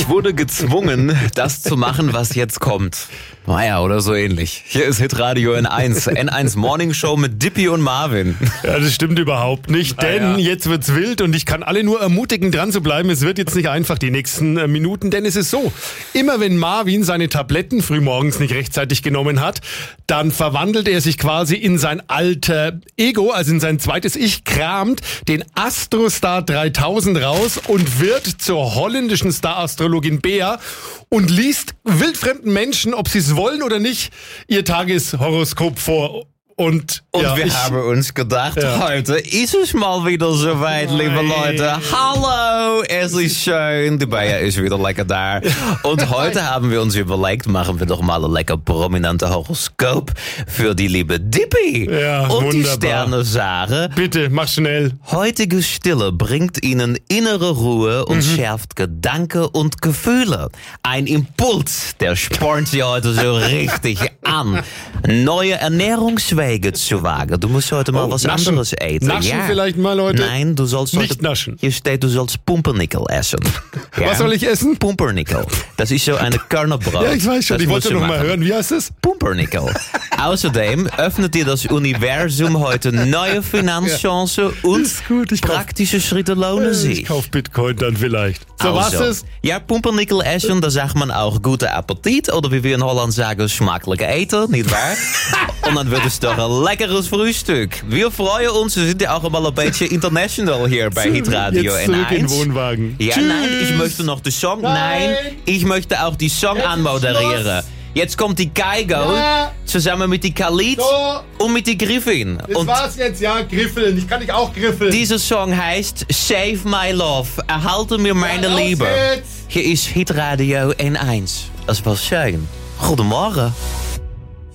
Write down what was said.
Ich wurde gezwungen, das zu machen, was jetzt kommt. Naja, oder so ähnlich. Hier ist Hitradio N1. N1 Morning Show mit Dippy und Marvin. Ja, das stimmt überhaupt nicht, denn jetzt wird's wild und ich kann alle nur ermutigen, dran zu bleiben. Es wird jetzt nicht einfach die nächsten Minuten, denn es ist so, immer wenn Marvin seine Tabletten frühmorgens nicht rechtzeitig genommen hat, dann verwandelt er sich quasi in sein alter Ego, also in sein zweites Ich, kramt den Astrostar 3000 raus und wird zur holländischen Star-Astrologin Bea und liest wildfremden Menschen, ob sie es wollen oder nicht, ihr Tageshoroskop vor. Und wir haben uns gedacht, heute ist es mal wieder soweit, liebe Leute. Hallo, es ist schön, die Bea ist wieder lecker da. Und heute haben wir uns überlegt, machen wir doch mal ein lecker prominente Horoskop für die liebe Dippy. Ja, und wunderbar. Die Sterne sagen, bitte, mach schnell. heutige Stille bringt Ihnen innere Ruhe und schärft Gedanken und Gefühle. Ein Impuls, der spornt Sie heute so richtig an. Neue Ernährungswege zu wagen. Du musst heute mal was naschen. anderes eten. Naschen vielleicht mal, Leute? Nein, du sollst Nicht heute... naschen. Hier steht, du sollst Pumpernickel essen. Ja? Was soll ich essen? Pumpernickel. Das ist so eine Körnerbrot. Ja, ich weiß schon. Das Ich wollte musst noch du mal machen. hören. Wie heißt es? Pumpernickel. Außerdem öffnet dir das Universum heute neue Finanzchancen und Ist gut, ich kauf- praktische Schritte lohnen Ich sich. kauf Bitcoin dann vielleicht. So, was ist? Ja, Pumpernickel essen, da sagt man auch guter Appetit. Oder wie wir in Holland sagen, smakelijk eten, nicht wahr? Und dann wird es doch ein leckeres Frühstück. Wir freuen uns, wir sind ja auch immer ein bisschen international hier bei Hitradio Jetzt zurück in den N1. Wohnwagen. Ja, Tschüss. nein, ich möchte noch den Song. Nein, ich möchte auch die Song anmoderieren. Schluss. Jetzt kommt die Kaigo zusammen mit die Khalid So. und mit die Griffin. Das Und war's jetzt, ja, griffeln. Ich kann dich auch griffeln. dieser Song heißt Save My Love. Erhalte mir meine los Liebe. geht's. Hier ist Hitradio N1. Das war schön. Goedemorgen.